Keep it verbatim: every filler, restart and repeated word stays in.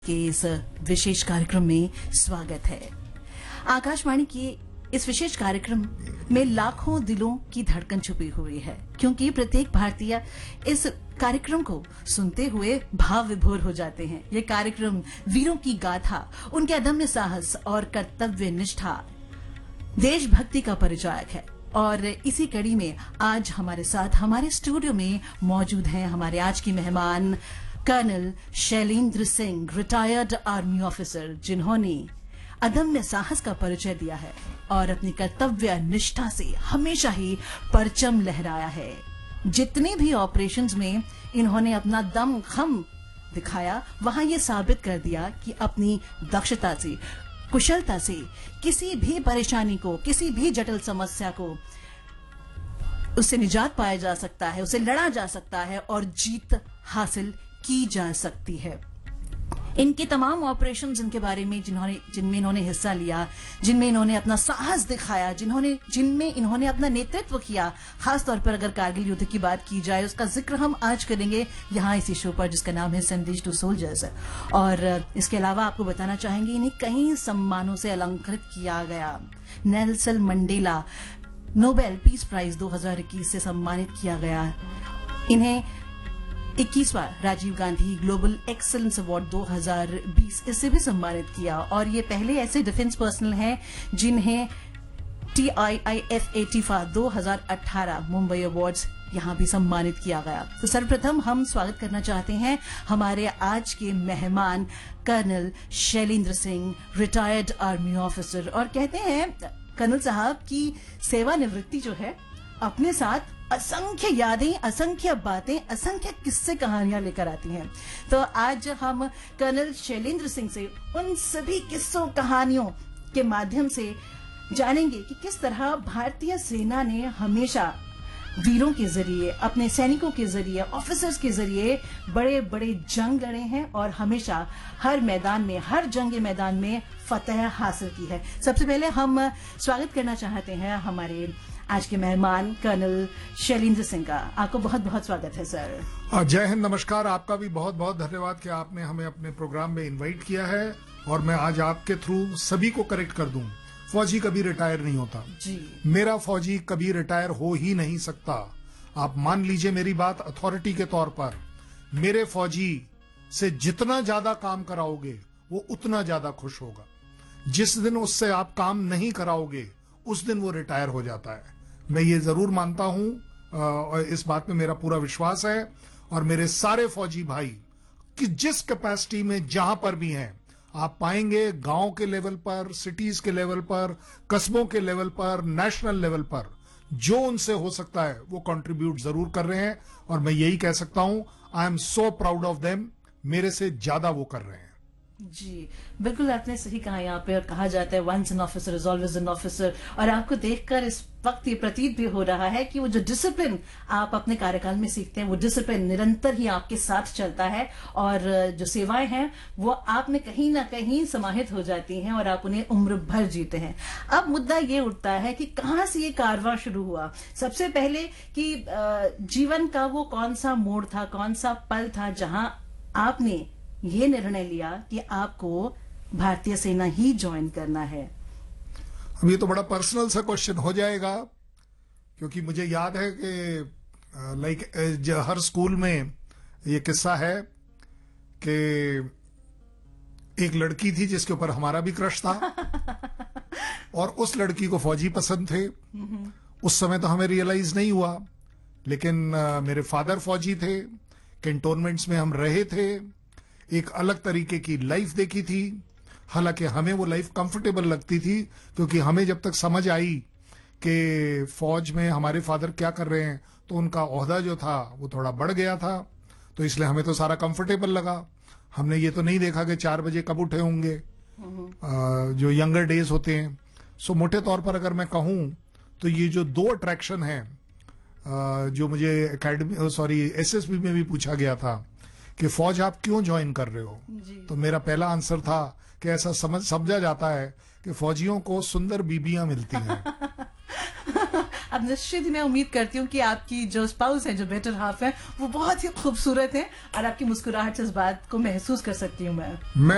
के इस विशेष कार्यक्रम में स्वागत है। आकाशवाणी के इस विशेष कार्यक्रम में लाखों दिलों की धड़कन छुपी हुई है, क्योंकि प्रत्येक भारतीय इस कार्यक्रम को सुनते हुए भाव विभोर हो जाते हैं। ये कार्यक्रम वीरों की गाथा, उनके अदम्य साहस और कर्तव्य निष्ठा, देशभक्ति का परिचायक है। और इसी कड़ी में आज हमारे साथ हमारे स्टूडियो में मौजूद हैं हमारे आज की मेहमान colonel Shailendra Singh, retired army officer, जिन्होंने अदम्य साहस का परिचय दिया है और अपनी कर्तव्य निष्ठा से हमेशा ही परचम लहराया है। जितने भी ऑपरेशंस में इन्होंने अपना दम खम दिखाया, वहां ये साबित कर दिया कि अपनी दक्षता से, कुशलता से किसी भी परेशानी को, किसी भी जटिल समस्या को, उससे निजात पाया जा सकता है, उसे लड़ा जा सकता है और जीत हासिल की जा सकती है। इनके तमाम ऑपरेशंस, इनके बारे में जिन्होंने जिनमें इन्होंने हिस्सा लिया, जिनमें इन्होंने अपना साहस दिखाया, जिन्होंने जिनमें इन्होंने अपना नेतृत्व किया, खासतौर पर अगर कारगिल युद्ध की बात की जाए, उसका जिक्र हम आज करेंगे यहाँ इसी शो पर, जिसका नाम है संदेश टू सोल्जर्स। और इसके अलावा आपको बताना चाहेंगे, इन्हें कई सम्मानों से अलंकृत किया गया। Nelson Mandela Nobel peace prize दो हज़ार इक्कीस से सम्मानित किया गया। इन्हें इक्कीसवां Rajiv Gandhi global excellence award दो हज़ार बीस इससे भी सम्मानित किया। और ये पहले ऐसे डिफेंस पर्सनल हैं जिन्हें T I I F A TIFFA दो हज़ार अठारह मुंबई अवार्ड्स यहां भी सम्मानित किया गया। तो सर्वप्रथम हम स्वागत करना चाहते हैं हमारे आज के मेहमान colonel Shailendra Singh, retired army officer. और कहते हैं कर्नल साहब की सेवानिवृत्ति जो है अपने साथ असंख्य यादें, असंख्य बातें, असंख्य किस्से कहानियां लेकर आती हैं। तो आज हम कर्नल शैलेंद्र सिंह से उन सभी किस्सों कहानियों के माध्यम से जानेंगे कि किस तरह भारतीय सेना ने हमेशा वीरों के जरिए, अपने सैनिकों के जरिए, ऑफिसर्स के जरिए बड़े बड़े जंग लड़े हैं और हमेशा हर मैदान में, हर जंग के मैदान में फतह हासिल की है। सबसे पहले हम स्वागत करना चाहते हैं हमारे आज के मेहमान कर्नल शैलेंद्र सिंह का। आपको बहुत बहुत स्वागत है सर। जय हिंद, नमस्कार। आपका भी बहुत बहुत धन्यवाद कि आपने हमें अपने प्रोग्राम में इनवाइट किया है। और मैं आज आपके थ्रू सभी को करेक्ट कर दूं, फौजी कभी रिटायर नहीं होता जी। मेरा फौजी कभी रिटायर हो ही नहीं सकता। आप मान लीजिए मेरी बात अथॉरिटी के तौर पर, मेरे फौजी से जितना ज्यादा काम कराओगे वो उतना ज्यादा खुश होगा। जिस दिन उससे आप काम नहीं कराओगे उस दिन वो रिटायर हो जाता है। मैं ये जरूर मानता हूं और इस बात में मेरा पूरा विश्वास है। और मेरे सारे फौजी भाई कि जिस कैपेसिटी में जहां पर भी हैं, आप पाएंगे गांव के लेवल पर, सिटीज के लेवल पर, कस्बों के लेवल पर, नेशनल लेवल पर जो उनसे हो सकता है वो कंट्रीब्यूट जरूर कर रहे हैं। और मैं यही कह सकता हूं, I am so proud of them. मेरे से ज्यादा वो कर रहे हैं जी। बिल्कुल आपने सही कहा। यहाँ पे और कहा जाता है once an officer is always an officer. और आपको देखकर इस वक्त ये प्रतीत भी हो रहा है कि वो जो डिसिप्लिन आप अपने कार्यकाल में सीखते हैं, वो डिसिप्लिन निरंतर ही आपके साथ चलता है और जो सेवाएं हैं वो आप में कहीं ना कहीं समाहित हो जाती हैं और आप उन्हें उम्र भर जीते हैं। अब मुद्दा ये उठता है कि कहाँ से ये कारवां शुरू हुआ। सबसे पहले कि जीवन का वो कौन सा मोड़ था, कौन सा पल था जहां आपने ये निर्णय लिया कि आपको भारतीय सेना ही ज्वाइन करना है। अब ये तो बड़ा पर्सनल सा क्वेश्चन हो जाएगा, क्योंकि मुझे याद है कि लाइक हर स्कूल में ये किस्सा है कि एक लड़की थी जिसके ऊपर हमारा भी क्रश था और उस लड़की को फौजी पसंद थे। उस समय तो हमें रियलाइज नहीं हुआ, लेकिन uh, मेरे फादर फौजी थे, कैंटोनमेंट्स में हम रहे थे, एक अलग तरीके की लाइफ देखी थी। हालांकि हमें वो लाइफ कंफर्टेबल लगती थी, क्योंकि हमें जब तक समझ आई कि फौज में हमारे फादर क्या कर रहे हैं तो उनका ओहदा जो था वो थोड़ा बढ़ गया था, तो इसलिए हमें तो सारा कंफर्टेबल लगा। हमने ये तो नहीं देखा कि चार बजे कब उठे होंगे, आ, जो यंगर डेज होते हैं। सो मोटे तौर पर अगर मैं कहूं तो ये जो दो अट्रैक्शन हैं, जो मुझे एकेडमी सॉरी एसएसबी में भी पूछा गया था कि फौज आप क्यों ज्वाइन कर रहे हो, तो मेरा पहला आंसर था कि ऐसा समझ समझा जाता है कि फौजियों को सुंदर बीबियां मिलती हैं। अब निश्चित ही मैं उम्मीद करती हूँ कि आपकी जो स्पाउस है, जो बेटर हाफ है, वो बहुत ही खूबसूरत है और आपकी मुस्कुराहट से इस बात को महसूस कर सकती हूँ मैं। मैं